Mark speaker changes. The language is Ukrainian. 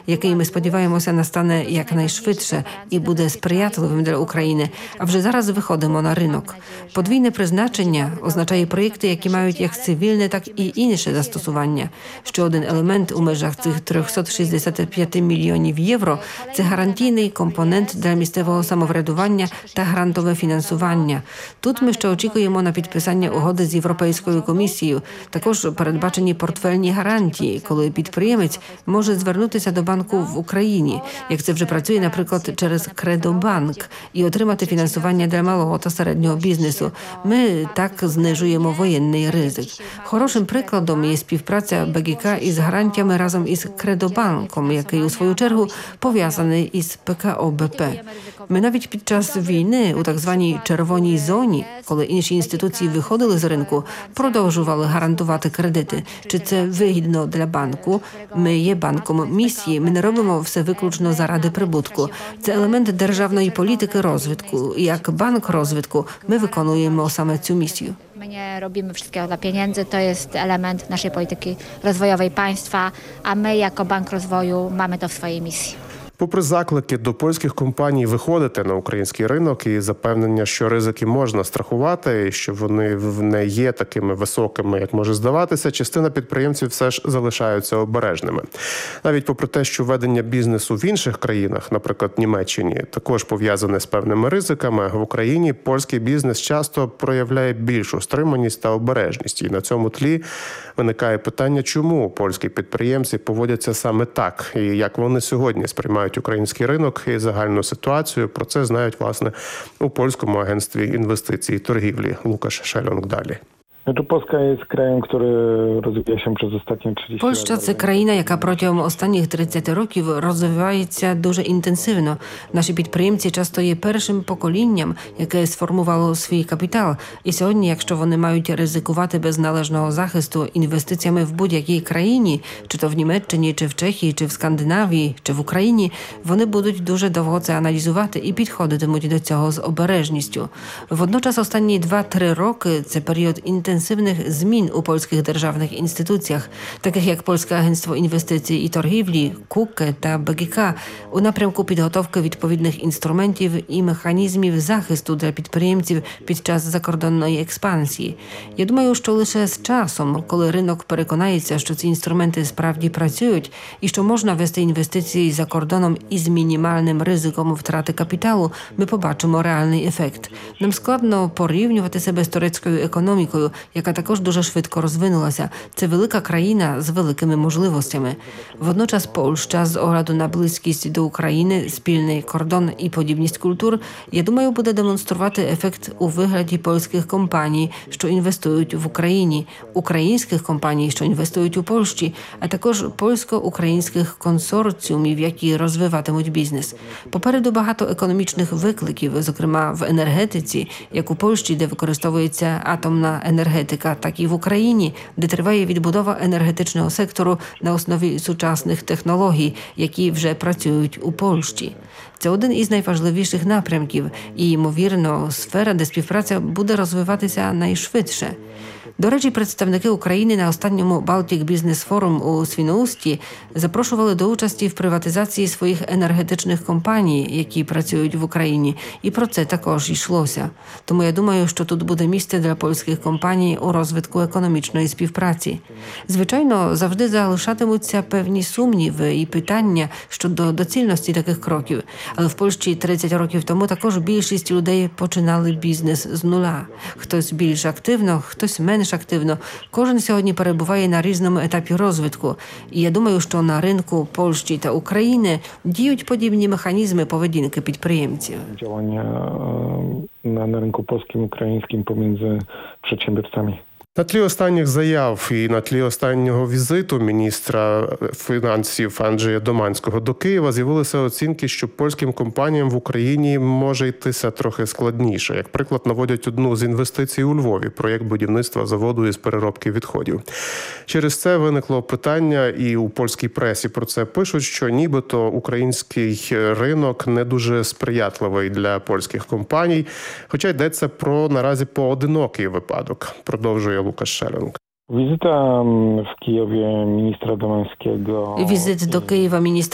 Speaker 1: який ми сподіваємося настане якнайшвидше і буде сприятливим для України. А вже зараз виходимо на ринок. Подвійне призначення означає проєкти, які мають як цивільне, так і інше застосування. Ще один елемент у межах цих 365 мільйонів євро – це гарантійний компонент для місцевого самоврядування та грантове фінансування. Тут ми ще очікуємо на підписання угоди з Європейською комісією. Також передбачені портфельні гарантії, коли підприємець може звернутися до банку в Україні, як це вже працює, наприклад, через Кредобанк, і отримати фінансування для малого та середнього бізнесу. Ми так знижуємо воєнний ризик. Хорошим прикладом є співпраця БГК із гарантіями разом із Кредобанком, який, у свою чергу, пов'язаний із ПКО БП. Ми навіть під час війни у так званій червоній зоні, коли інші інституції виходили з ринку, продовжували гарантувати кредити. Чи це вигідно для банку? Ми є банком місії, ми не робимо все виключно заради прибутку. Це елемент державної політики розвитку. Як банк розвитку ми виконуємо саме цю місію.
Speaker 2: My nie robimy wszystkiego dla pieniędzy, to jest element naszej polityki rozwojowej państwa, a my jako Bank Rozwoju mamy to w swojej misji.
Speaker 3: Попри заклики до польських компаній виходити на український ринок і запевнення, що ризики можна страхувати, і що вони не є такими високими, як може здаватися, частина підприємців все ж залишаються обережними. Навіть попри те, що ведення бізнесу в інших країнах, наприклад, Німеччині, також пов'язане з певними ризиками, в Україні польський бізнес часто проявляє більшу стриманість та обережність. І на цьому тлі виникає питання, чому польські підприємці поводяться саме так, і як вони сьогодні сприймають український ринок і загальну ситуацію. Про це знають, власне, у Польському агентстві інвестицій і торгівлі. Лукаш Шелонг далі.
Speaker 4: Polska jest krajem, który rozwija się przez ostatnie 30 lat.
Speaker 1: Польща – це країна, яка протягом останніх 30 років розвивається дуже інтенсивно. Наші підприємці часто є першим поколінням, яке сформувало свій капітал. І сьогодні, якщо вони мають ризикувати без належного захисту інвестиціями в будь-якій країні, чи то в Німеччині, чи в Чехії, чи в Скандинавії, чи в Україні, вони будуть дуже довго це аналізувати і підходитимуть до цього з обережністю. Водночас останні 2-3 роки – це період інтенсивних змін у польських державних інституціях, таких як Польське агентство інвестицій і торгівлі, КУКЕ та БГК, у напрямку підготовки відповідних інструментів і механізмів захисту для підприємців під час закордонної експансії. Я думаю, що лише з часом, коли ринок переконається, що ці інструменти справді працюють і що можна вести інвестиції за кордоном із мінімальним ризиком втрати капіталу, ми побачимо реальний ефект. Нам складно порівнювати себе з турецькою економікою, яка також дуже швидко розвинулася. Це велика країна з великими можливостями. Водночас Польща, з огляду на близькість до України, спільний кордон і подібність культур, я думаю, буде демонструвати ефект у вигляді польських компаній, що інвестують в Україні, українських компаній, що інвестують у Польщі, а також польсько-українських консорціумів, які розвиватимуть бізнес. Попереду багато економічних викликів, зокрема в енергетиці, як у Польщі, де використовується атомна енергетика, так і в Україні, де триває відбудова енергетичного сектору на основі сучасних технологій, які вже працюють у Польщі. Це один із найважливіших напрямків і, ймовірно, сфера, де співпраця буде розвиватися найшвидше. До речі, представники України на останньому Baltic Business Forum у Свіноусті запрошували до участі в приватизації своїх енергетичних компаній, які працюють в Україні. І про це також йшлося. Тому я думаю, що тут буде місце для польських компаній у розвитку економічної співпраці. Звичайно, завжди залишатимуться певні сумніви і питання щодо доцільності таких кроків. Але в Польщі 30 років тому також більшість людей починали бізнес з нуля. Хтось більш активно, хтось менш активно. Кожен сьогодні перебуває на різному етапі розвитку. І я думаю, що на ринку Польщі та України діють подібні механізми поведінки підприємців.
Speaker 4: Działania na rynku polskim, ukraińskim pomiędzy przedsiębiorcami.
Speaker 3: На тлі останніх заяв і на тлі останнього візиту міністра фінансів Анджея Доманського до Києва з'явилися оцінки, що польським компаніям в Україні може йтися трохи складніше. Як приклад наводять одну з інвестицій у Львові – проєкт будівництва заводу із переробки відходів. Через це виникло питання, і у польській пресі про це пишуть, що нібито український ринок не дуже сприятливий для польських компаній, хоча йдеться про наразі поодинокий випадок, продовжує Лукаш Шелонг.
Speaker 4: Wizyta w Kijowie ministra Domańskiego.
Speaker 1: Візит до Києва міністра